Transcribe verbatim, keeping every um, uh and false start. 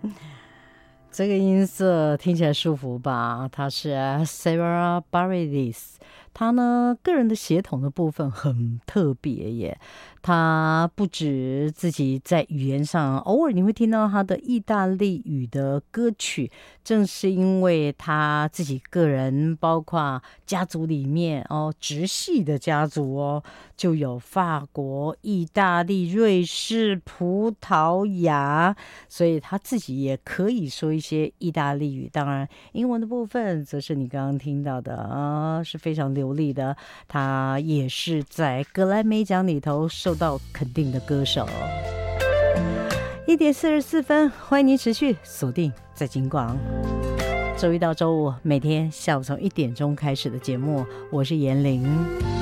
这个音色听起来舒服吧？它是 Sarah Bareilles， 他呢个人的血统的部分很特别耶。他不止自己在语言上，偶尔你会听到他的意大利语的歌曲，正是因为他自己个人，包括家族里面哦，直系的家族哦，就有法国、意大利、瑞士、葡萄牙，所以他自己也可以说一些意大利语。当然，英文的部分则是你刚刚听到的啊，是非常流利的。他也是在格莱美奖里头受到肯定的歌手。一点四十四分，欢迎您持续锁定在金广。周一到周五每天下午从一点钟开始的节目，我是严玲。